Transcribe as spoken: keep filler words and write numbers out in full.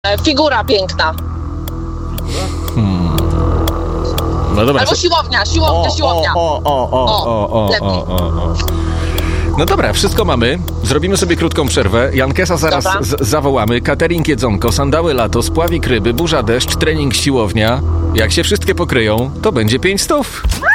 E, figura piękna. Hmm. No dobra. Albo siłownia, siłownia, o, siłownia. O, o, o, o, o, o, o, o, o. No dobra, wszystko mamy. Zrobimy sobie krótką przerwę. Jankesa zaraz z- zawołamy. Catering, jedzonko, sandały lato, spławik ryby, burza deszcz, trening siłownia. Jak się wszystkie pokryją, to będzie pięć stów.